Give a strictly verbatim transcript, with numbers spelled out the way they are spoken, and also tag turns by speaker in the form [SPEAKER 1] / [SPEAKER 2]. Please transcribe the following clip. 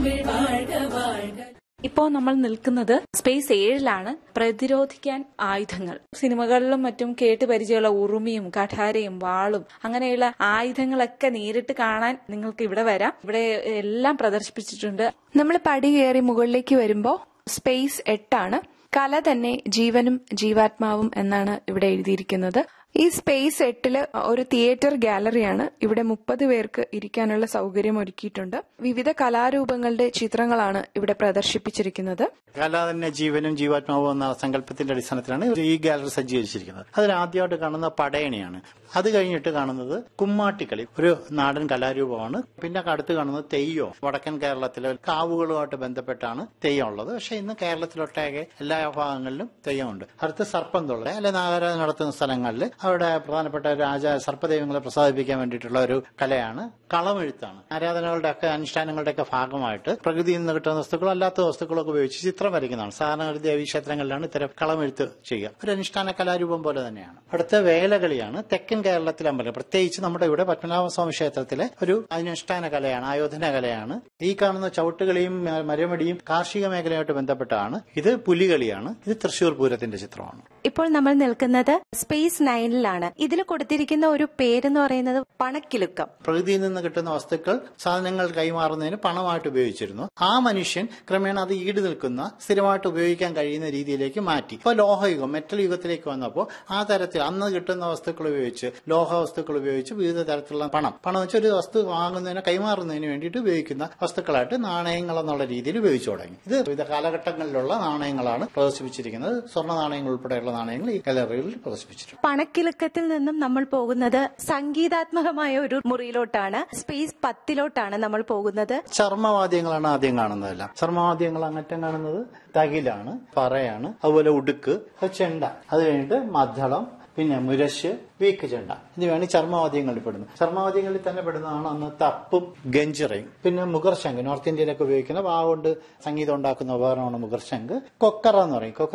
[SPEAKER 1] ഇപ്പോ നമ്മൾ നിൽക്കുന്നത് സ്പേസ് ഏഴിലാണ്. പ്രതിരോധിക്കാൻ ആയുധങ്ങൾ. സിനിമകളിലും മറ്റും കേട്ട് പരിചയമുള്ള ഉറുമിയും കഠാരയും വാളും അങ്ങനെയുള്ള ആയുധങ്ങളൊക്കെ നേരിട്ട് കാണാൻ നിങ്ങൾക്ക് ഇവിടെ വരാം. ഇവിടെ എല്ലാം പ്രദർശിപ്പിച്ചിട്ടുണ്ട്.
[SPEAKER 2] നമ്മൾ പടി കയറി മുകളിലേക്ക് വരുമ്പോ സ്പേസ് എട്ടാണ്. കല തന്നെ ജീവനും ജീവാത്മാവും എന്നാണ് ഇവിടെ എഴുതിയിരിക്കുന്നത്. ഈ സ്പേസ് എട്ടില് ഒരു തിയേറ്റർ ഗാലറിയാണ്. ഇവിടെ മുപ്പത് പേർക്ക് ഇരിക്കാനുള്ള സൗകര്യം ഒരുക്കിയിട്ടുണ്ട്. വിവിധ കലാരൂപങ്ങളുടെ ചിത്രങ്ങളാണ് ഇവിടെ പ്രദർശിപ്പിച്ചിരിക്കുന്നത്.
[SPEAKER 3] കല തന്നെ ജീവനും ജീവാത്മാവും എന്ന സങ്കല്പത്തിന്റെ അടിസ്ഥാനത്തിലാണ് ഈ ഗാലറി സജ്ജീകരിച്ചിരിക്കുന്നത്. അതിൽ ആദ്യമായിട്ട് കാണുന്ന പടയണിയാണ്. അത് കഴിഞ്ഞിട്ട് കാണുന്നത് കുമ്മാട്ടിക്കളി, ഒരു നാടൻ കലാരൂപമാണ്. പിന്നെ അടുത്ത് കാണുന്നത് തെയ്യോ. വടക്കൻ കേരളത്തിലെ കാവുകളുമായിട്ട് ബന്ധപ്പെട്ടാണ് തെയ്യം ഉള്ളത്. പക്ഷെ ഇന്ന് കേരളത്തിലൊട്ടാകെ എല്ലാ ഭാഗങ്ങളിലും തെയ്യമുണ്ട്. അടുത്ത് സർപ്പം തുള്ളൽ, അല്ലെ നാഗരാജ നടത്തുന്ന സ്ഥലങ്ങളിൽ അവിടെ പ്രധാനപ്പെട്ട രാജ സർപ്പദൈവങ്ങളെ പ്രസാദിപ്പിക്കാൻ വേണ്ടിയിട്ടുള്ള ഒരു കലയാണ് കളമെഴുത്താണ്. ആരാധനകളുടെ ഒക്കെ അനുഷ്ഠാനങ്ങളുടെ ഒക്കെ ഭാഗമായിട്ട് പ്രകൃതിയിൽ നിന്ന് കിട്ടുന്ന വസ്തുക്കളോ അല്ലാത്ത വസ്തുക്കളൊക്കെ ഉപയോഗിച്ച് ചിത്രം വരയ്ക്കുന്നതാണ്. സാധാരണ ദേവീക്ഷേത്രങ്ങളിലാണ് ഇത്തരം കളമെഴുത്ത് ചെയ്യുക. ഒരു അനുഷ്ഠാന കലാരൂപം പോലെ തന്നെയാണ്. അടുത്ത വേലകളിയാണ്. തെക്കൻ കേരളത്തിലെ അമ്പലം, പ്രത്യേകിച്ച് നമ്മുടെ ഇവിടെ പത്മനാഭസ്വാമി ക്ഷേത്രത്തിലെ ഒരു അനുഷ്ഠാന കലയാണ്, ആയോധന കലയാണ്. ഈ കാണുന്ന ചവിട്ടുകളിയും മരമടിയും കാർഷിക മേഖലയായിട്ട് ബന്ധപ്പെട്ടാണ്. ഇത് പുലികളിയാണ്. ഇത് തൃശൂർ പൂരത്തിന്റെ ചിത്രമാണ്.
[SPEAKER 4] ഇപ്പോൾ നമ്മൾ നിൽക്കുന്നത് സ്പേസ് നയനിലാണ്. ഇതിൽ കൊടുത്തിരിക്കുന്ന ഒരു പേരെന്ന് പറയുന്നത് പണക്കിലുക്കം.
[SPEAKER 3] പ്രകൃതിയിൽ നിന്ന് കിട്ടുന്ന വസ്തുക്കൾ സാധനങ്ങൾ കൈമാറുന്നതിന് പണമായിട്ട് ഉപയോഗിച്ചിരുന്നു. ആ മനുഷ്യൻ ക്രമേണ അത് ഈട് നിൽക്കുന്ന സ്ഥിരമായിട്ട് ഉപയോഗിക്കാൻ കഴിയുന്ന രീതിയിലേക്ക് മാറ്റി. ഇപ്പൊ ലോഹയുഗം, മെറ്റൽ യുഗത്തിലേക്ക് വന്നപ്പോൾ ആ തരത്തിൽ അന്ന് കിട്ടുന്ന വസ്തുക്കൾ ഉപയോഗിച്ച്, ലോഹ വസ്തുക്കൾ ഉപയോഗിച്ച് വിവിധ തരത്തിലുള്ള പണം പണം വെച്ച് ഒരു വസ്തു വാങ്ങുന്നതിന് കൈമാറുന്നതിന് വേണ്ടിയിട്ട് ഉപയോഗിക്കുന്ന വസ്തുക്കളായിട്ട് നാണയങ്ങൾ എന്നുള്ള രീതിയിൽ ഉപയോഗിച്ചു തുടങ്ങി. ഇത് വിവിധ കാലഘട്ടങ്ങളിലുള്ള നാണയങ്ങളാണ് പ്രദർശിപ്പിച്ചിരിക്കുന്നത്. സ്വർണ്ണ നാണയങ്ങൾ ഉൾപ്പെടെയുള്ള നാണയങ്ങൾ ഈ ഗാലറിയിൽ പ്രദർശിപ്പിച്ചിട്ടുണ്ട്.
[SPEAKER 4] പണക്കിലുക്കത്തിൽ നിന്നും നമ്മൾ പോകുന്നത് സംഗീതാത്മകമായ ഒരു മുറിയിലോട്ടാണ്. സ്പേസ് പത്തിലോട്ടാണ് നമ്മൾ പോകുന്നത്.
[SPEAKER 3] ചർമ്മവാദ്യങ്ങളാണ് ആദ്യം കാണുന്നതെല്ലാം. ചർമ്മവാദ്യങ്ങൾ അങ്ങറ്റം കാണുന്നത് തകിലാണ്, പറയാണ്, അതുപോലെ ഉടുക്ക്, ചെണ്ട, അത് കഴിഞ്ഞിട്ട് മദ്ദളം, പിന്നെ മുരശ്, വീക്ക് ചെണ്ട, ഇതുവേണം ചർമ്മവാദ്യങ്ങളിൽ പെടുന്നത്. ചർമ്മവാദ്യങ്ങളിൽ തന്നെ പെടുന്നതാണ് അന്ന് തപ്പും ഗഞ്ചിറയും. പിന്നെ മുഗർശംഖ്, നോർത്ത് ഇന്ത്യയിലൊക്കെ ഉപയോഗിക്കുന്ന വാ കൊണ്ട് സംഗീതം ഉണ്ടാക്കുന്ന ഉപകരണമാണ് മുഗർശംഖ്. കൊക്കറ എന്ന് പറയും.